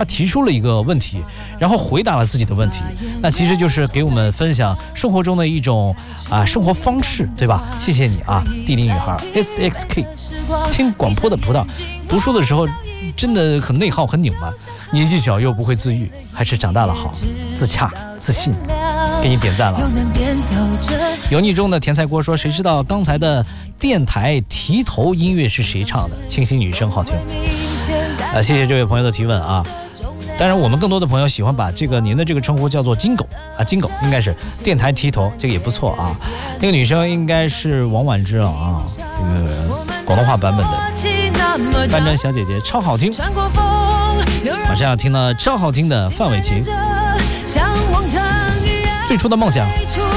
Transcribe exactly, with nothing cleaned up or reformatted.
他提出了一个问题，然后回答了自己的问题，那其实就是给我们分享生活中的一种啊生活方式，对吧？谢谢你啊，地理女孩 S X K。听广播的葡萄，读书的时候真的很内耗很拧巴，年纪小又不会自愈，还是长大了好，自洽自信，给你点赞了。油腻中的甜菜锅说，谁知道刚才的电台提头音乐是谁唱的？清新女声好听啊！谢谢这位朋友的提问啊。当然我们更多的朋友喜欢把这个您的这个称呼叫做金狗啊，金狗应该是电台提头，这个也不错啊。那个女生应该是王婉之了啊，这个广东话版本的翻转小姐姐超好听，马上要听到超好听的范玮琪最初的梦想。